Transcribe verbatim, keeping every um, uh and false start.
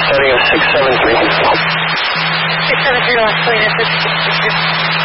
setting of six seven three. six seven three, Las Colinas.